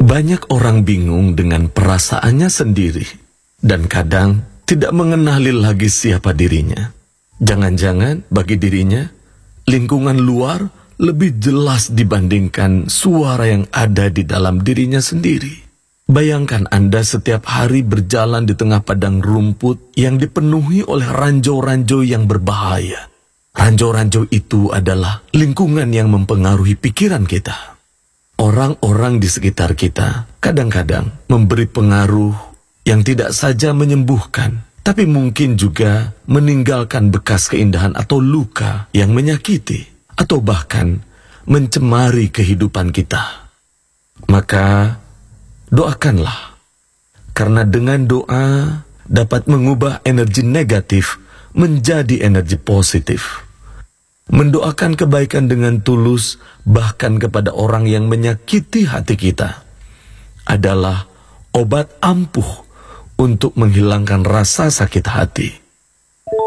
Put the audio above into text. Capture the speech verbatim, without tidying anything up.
Banyak orang bingung dengan perasaannya sendiri dan kadang tidak mengenali lagi siapa dirinya. Jangan-jangan bagi dirinya, lingkungan luar lebih jelas dibandingkan suara yang ada di dalam dirinya sendiri. Bayangkan Anda setiap hari berjalan di tengah padang rumput yang dipenuhi oleh ranjau-ranjau yang berbahaya. Ranjau-ranjau itu adalah lingkungan yang mempengaruhi pikiran kita. Orang-orang di sekitar kita kadang-kadang memberi pengaruh yang tidak saja menyembuhkan, tapi mungkin juga meninggalkan bekas keindahan atau luka yang menyakiti, atau bahkan mencemari kehidupan kita. Maka doakanlah, karena dengan doa dapat mengubah energi negatif menjadi energi positif. Mendoakan kebaikan dengan tulus, bahkan kepada orang yang menyakiti hati kita, adalah obat ampuh untuk menghilangkan rasa sakit hati.